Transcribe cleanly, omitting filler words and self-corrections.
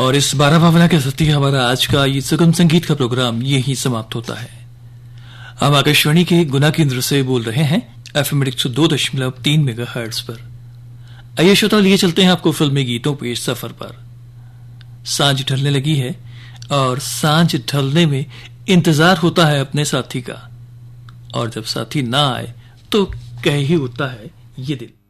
और इस 12 भावना के साथ ही हमारा आज का ये सुगम संगीत का प्रोग्राम यही समाप्त होता है। हम आकाशवाणी के गुना केंद्र से बोल रहे हैं FM 102.3 मेगाहर्ट्ज पर। आइए श्रोता, लिए चलते हैं आपको फिल्मी गीतों पे सफर पर। सांझ ढलने लगी है और सांझ ढलने में इंतजार होता है अपने साथी का, और जब साथी ना आए तो कह ही उठता है ये दिल।